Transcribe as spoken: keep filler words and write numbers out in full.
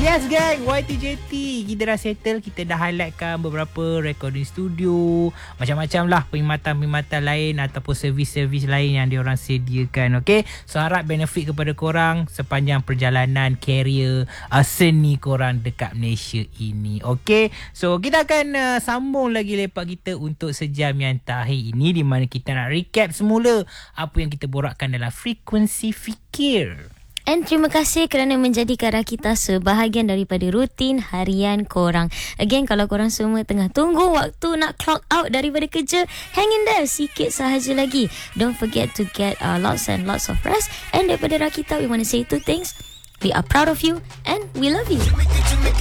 Yes gang, Y T J T kita dah settle, kita dah highlightkan beberapa recording studio, macam-macam lah perkhidmatan-perkhidmatan lain ataupun servis-servis lain yang diorang sediakan. Okay, so harap benefit kepada korang sepanjang perjalanan career uh, seni korang dekat Malaysia ini. Okay, so kita akan uh, sambung lagi lepak kita untuk sejam yang terakhir ini, di mana kita nak recap semula apa yang kita borakkan dalam Frekuensi Fikir. And terima kasih kerana menjadikan Rakita sebahagian daripada rutin harian korang. Again, kalau korang semua tengah tunggu waktu nak clock out daripada kerja, hang in there, sikit sahaja lagi. Don't forget to get uh, lots and lots of rest. And daripada Rakita, we want to say two things. We are proud of you and we love you.